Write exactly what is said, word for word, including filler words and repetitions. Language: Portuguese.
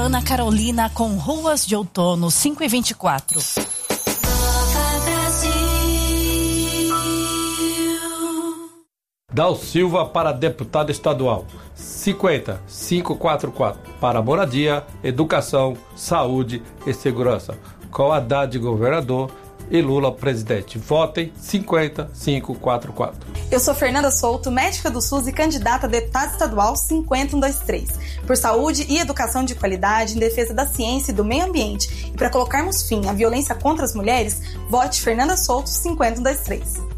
Ana Carolina com Ruas de Outono, cinco e vinte e quatro. Dal Silva para deputado estadual, cinquenta, quinhentos e quarenta e quatro. Para moradia, educação, saúde e segurança. Com Haddad governador e Lula presidente. Votem cinquenta, quinhentos e quarenta e quatro. Eu sou Fernanda Souto, médica do SUS e candidata a deputada estadual cinquenta, cento e vinte e três. Por saúde e educação de qualidade, em defesa da ciência e do meio ambiente e para colocarmos fim à violência contra as mulheres, vote Fernanda Souto cinquenta, cento e vinte e três.